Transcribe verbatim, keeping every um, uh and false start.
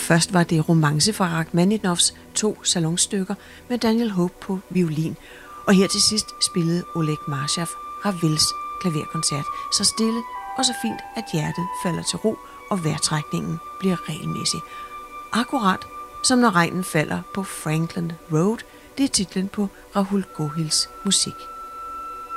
Først var det Romance fra Rachmaninoffs to salonstykker med Daniel Hope på violin, og her til sidst spillede Oleg Marshav Ravels klaverkoncert, så stille og så fint, at hjertet falder til ro, og vejrtrækningen bliver regelmæssig. Akkurat som når regnen falder på Franklin Road, det er titlen på Rahul Gohils musik.